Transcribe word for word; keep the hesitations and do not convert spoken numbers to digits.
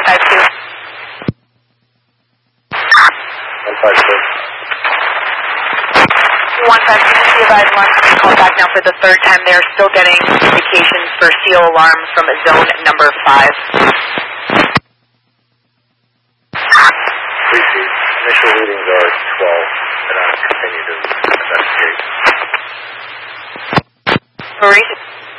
five two. one five two. one five two, just be advised, alarm company called back now for the third time. They are still getting indications for seal alarms from zone number five. Repeat. Initial readings are twelve, and I'll continue to investigate. Maurice?